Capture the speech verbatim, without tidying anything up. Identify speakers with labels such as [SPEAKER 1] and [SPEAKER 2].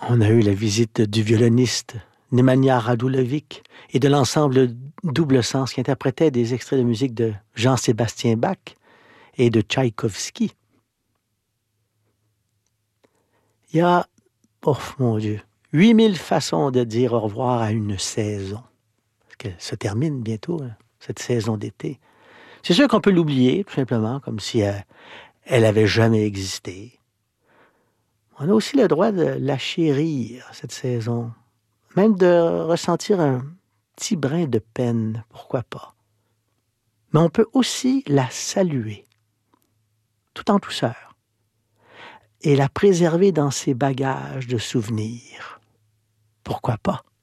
[SPEAKER 1] On a eu la visite du violoniste Nemanja Radulovic et de l'ensemble Double Sens qui interprétait des extraits de musique de Jean-Sébastien Bach et de Tchaïkovski. Il y a, oh mon Dieu, huit mille façons de dire au revoir à une saison. Parce qu'elle se termine bientôt, hein, cette saison d'été. C'est sûr qu'on peut l'oublier, tout simplement, comme si elle, elle avait jamais existé. On a aussi le droit de la chérir, cette saison. Même de ressentir un petit brin de peine, pourquoi pas. Mais on peut aussi la saluer, tout en douceur, et la préserver dans ses bagages de souvenirs. Pourquoi pas?